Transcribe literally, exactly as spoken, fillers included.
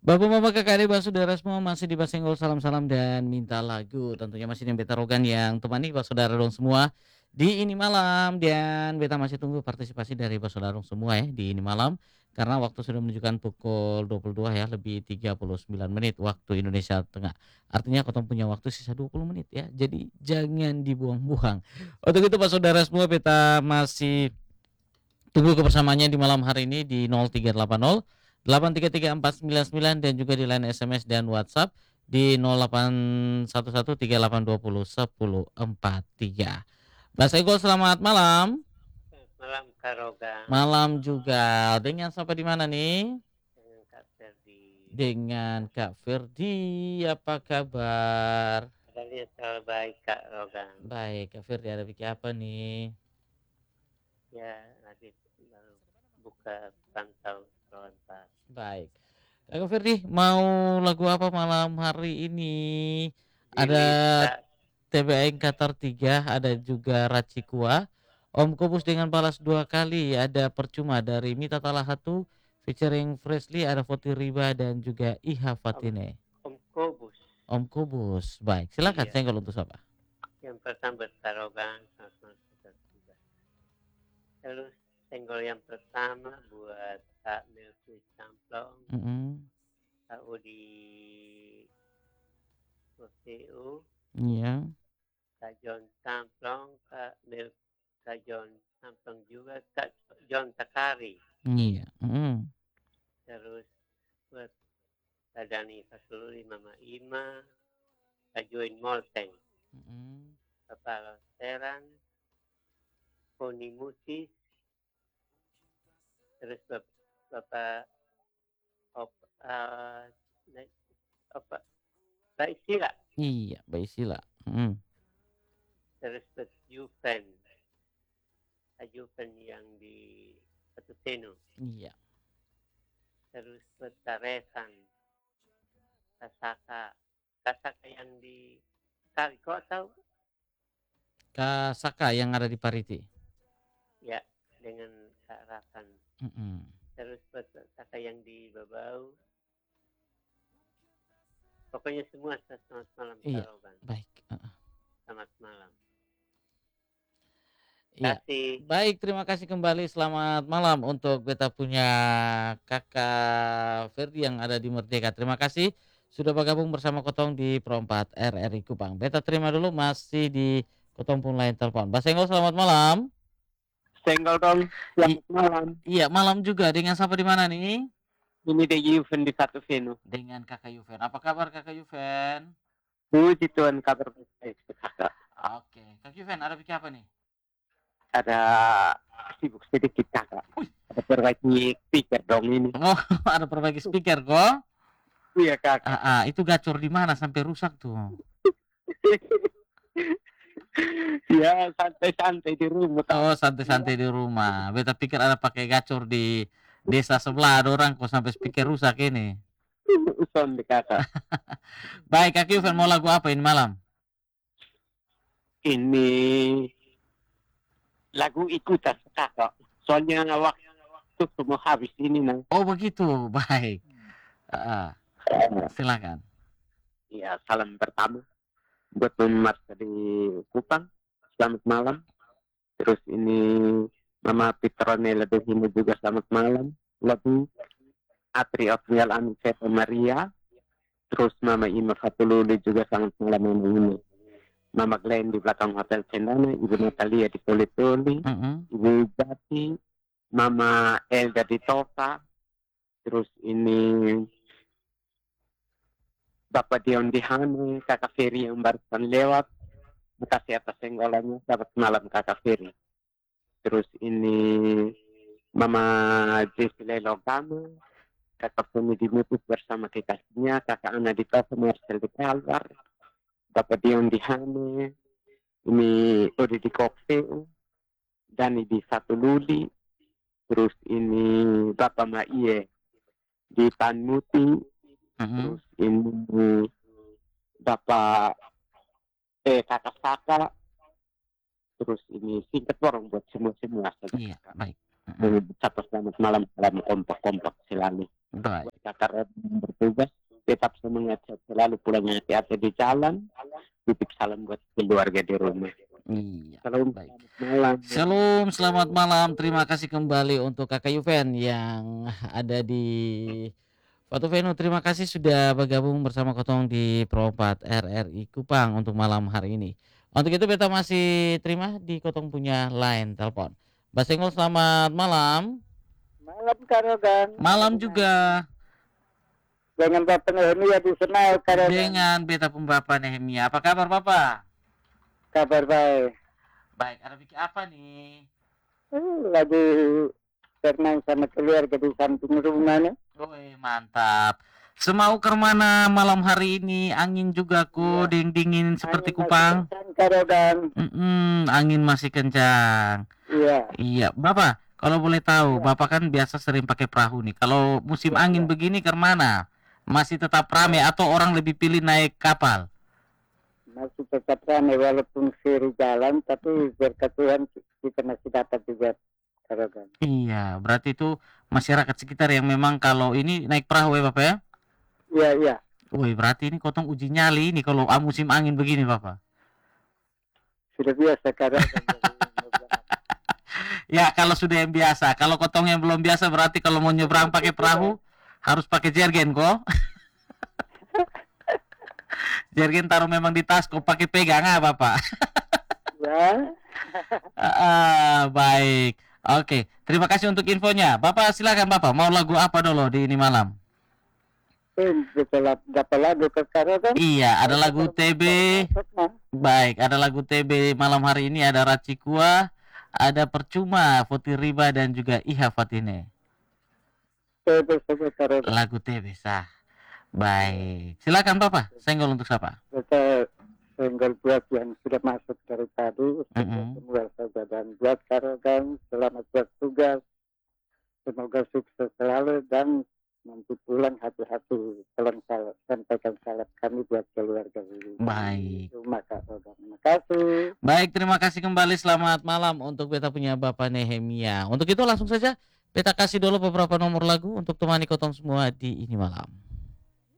Bapak mama kakak adik saudara semua masih di Basenggol salam-salam dan minta lagu. Tentunya masih dengan beta Rogan yang temani saudara dong semua di ini malam dan beta masih tunggu partisipasi dari saudara dong semua ya di ini malam karena waktu sudah menunjukkan pukul dua puluh dua ya lebih tiga puluh sembilan menit waktu Indonesia Tengah. Artinya kotong punya waktu sisa dua puluh menit ya. Jadi jangan dibuang-buang. Untuk itu Pak Saudara semua beta masih tunggu kebersamaannya di malam hari ini di nol tiga delapan nol delapan tiga tiga empat sembilan sembilan dan juga di line S M S dan WhatsApp di nol delapan satu satu tiga delapan dua nol satu nol empat tiga. Mas Ego selamat malam. Selamat malam Kak Rogang. Malam juga. Dengan siapa di mana nih? Dengan Kak Ferdi. Dengan Kak Ferdi. Apa kabar? Kabarnya selalu baik Kak Rogang. Baik, Kak Ferdi ada bikin apa nih? Ya, lagi baru buka pantau frontal. Baik. Kak Ferdi mau lagu apa malam hari ini? Ada Pilih Kak. T B A Qatar tiga, ada juga Racikua, Om Kubus dengan balas dua kali, ada Percuma dari Mita Talahatu featuring Freshly, ada Foti Riba dan juga Iha Om, Fatine. Om Kobus. Om Kubus, baik silakan Iya. senggol untuk siapa? Yang pertama buat Kak Rogang. Terus senggol yang pertama buat Kak Melki Camplong. Mm-mm. Kak Udi Museu. Iya. Kak John Camplong. Kak Mel Kak John Camplong juga. Kak John Takari. Iya. Mm-mm. Terus buat Kak Dani Fasululi, Mama Ima, Kak Join Molteng, Mm-mm. Bapak Losteran, Poni Mutis, terus Bap- Bapak Op, uh, apa Mbak Sila, Iya, baik sila. Mm. terus buat Juven, Kak Juven yang di Patuteno, Iya. terus buat Karesan, Kasaka, Kasaka yang di Kariko atau Kak Saka yang ada di Pariti. ya dengan Kak Rakan. Mm-mm. Terus buat Kasaka yang di Babau. Pokoknya semua selamat malam Kak Iya, Rogan. baik. Uh-uh. Selamat malam. Iya. Kasih. Baik, terima kasih kembali. Selamat malam untuk beta punya Kakak Ferdi yang ada di Merdeka. Terima kasih sudah bergabung bersama Kotong di Perempat R R I Kupang. Beta terima dulu masih di Kotong pun lain telepon. Basengol selamat malam. Senggol dong. I- Selamat malam. iya, malam juga. Dengan siapa di mana nih? Ini di Yuven di satu Venu. Dengan Kakak Yuven. Apa kabar Kakak Yuven? Puji Tuhan kabar baik kakak. Oke, Kak Yuven ada bikin apa nih? Ada sibuk sedikit kakak. Wih. Ada perbaiki speaker dong ini. Oh, ada perbaiki speaker kok. Iya kakak. Ah, ah, itu gacor di mana sampai rusak tuh? Ya santai-santai di rumah. Oh, santai-santai di rumah. Beta pikir ada pakai gacor di desa sebelah ada orang kok sampai speaker rusak ini. Uson di kakak. Baik, Kak Yuven mau lagu apa ini malam? Ini lagu ikutan kakak. Soalnya waktu semua habis ini nang. Oh, begitu. Baik. Ah, ah, silakan. Ya salam pertama buat Mas di Kupang. Selamat malam. Terus ini Mama Petronella Dehimo juga selamat malam. Lagu Atri Otniel Anuseto Maria. Terus Mama Ima Fatululi juga selamat malam Mama Ima. Mama Glenn di belakang Hotel Cendana. Ibu Natalia di Toli-Toli. Mm-mm. Ibu Jati. Mama Elga di Toka. Terus ini Bapak Dion di Hane. Kakak Ferry yang barusan lewat. Makasih atas senggolannya. Selamat malam Kakak Ferry. Terus ini Mama Jesile Logama, Kakak Femi Dimutus bersama kekasihnya, Kakak Ana di Toko, Marcel di Kalbar, Bapak Dion di Hane, ini Odi di Kokpeu, Dani di Satu Luli, terus ini Bapak Maie di Tanmuti, Mm-mm. terus ini Bapak eh Kakak Saka, terus ini singkat borong buat semua-semua. Iya, baik. Mhm. Mengucap selamat malam dalam kompak-kompak selalu. Baik. Buat kakak yang bertugas, tetap semangat sehat selalu, pulang hati-hati di jalan. Titip salam buat keluarga di rumah. Iya, Salam baik. selamat malam. Shalom, selamat malam. Terima kasih kembali untuk Kakak Yuven yang ada di Fatu Venu. Terima kasih sudah bergabung bersama Kotong di Pro empat R R I Kupang untuk malam hari ini. Untuk itu beta masih terima di Kotong punya line telepon. Basenggol, selamat malam. Malam Karogan. Malam juga Dengan Bapak Nehemia di Senau Karogan. dengan beta pun Bapak Nehemia. Apa kabar Bapak? Kabar baik. Baik, ada bikin apa nih? Eh, Lagi berenang sama keluarga di samping rumah nih. Woi, mantap. Semau ke mana malam hari ini? Angin juga ku Iya. dingin-dingin seperti Angin masih Kupang. kencang, Karogan. Mm-mm, angin masih kencang. Iya. Iya, Bapak, kalau boleh tahu, Iya. Bapak kan biasa sering pakai perahu nih. Kalau musim Iya, angin iya. begini ke mana? Masih tetap rame atau orang lebih pilih naik kapal? Masih tetap ramai walaupun seri jalan, tapi berkat Tuhan kita masih dapat juga Karogan. Iya, berarti itu masyarakat sekitar yang memang kalau ini naik perahu ya Bapak ya? Iya, iya. Woi, berarti ini Kotong uji nyali ini kalau ah, musim angin begini Bapak. Sudah biasa Karogan. Ya, kalau sudah yang biasa. Kalau Kotong yang belum biasa berarti kalau mau nyebrang pakai perahu harus pakai jergen kok. Jergen taruh memang di tas kok, pakai pegang ah Bapak. Ya. Ah, baik. Oke, terima kasih untuk infonya. Bapak silakan Bapak, mau lagu apa dulu di ini malam? Eh, Betul dapat lagu ke Karogan. Iya, ada lagu T B. Baik, ada lagu T B malam hari ini, ada Racikua, ada Percuma, Foti Riba dan juga Iha Fatine. Lagu T B sah. Baik, silakan Bapak. Senggol untuk siapa? Kita senggol buat yang sudah masuk dari tadi. Mm-mm. Semua saja dan buat Karogan selamat bertugas. Semoga sukses selalu dan nanti pulang hati-hati. Tolong sal- sampaikan salam kami buat keluarga di Baik. rumah Karogan. Terima kasih. Baik, terima kasih kembali. Selamat malam untuk beta punya Bapak Nehemia. Untuk itu langsung saja beta kasih dulu beberapa nomor lagu untuk temani Kotong semua di ini malam.